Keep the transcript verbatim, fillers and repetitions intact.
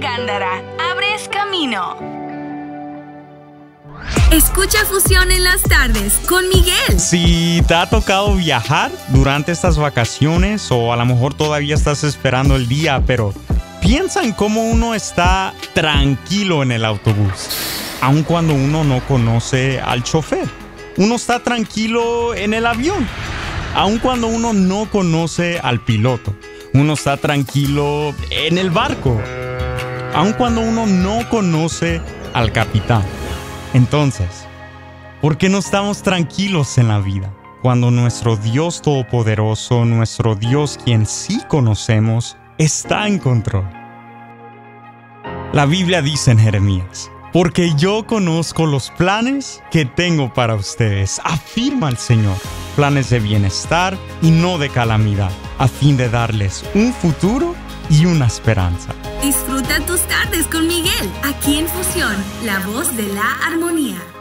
Gándara, abres camino. Escucha Fusión en las tardes con Miguel. Si te ha tocado viajar durante estas vacaciones o a lo mejor todavía estás esperando el día, pero piensa en cómo uno está tranquilo en el autobús, aun cuando uno no conoce al chofer. Uno está tranquilo en el avión, aun cuando uno no conoce al piloto. Uno está tranquilo en el barco, aun cuando uno no conoce al capitán. Entonces, ¿por qué no estamos tranquilos en la vida cuando nuestro Dios Todopoderoso, nuestro Dios quien sí conocemos, está en control? La Biblia dice en Jeremías: porque yo conozco los planes que tengo para ustedes, afirma el Señor, planes de bienestar y no de calamidad, a fin de darles un futuro y una esperanza. Disfruta tus tardes con Miguel, aquí en Fusión, la voz de la armonía.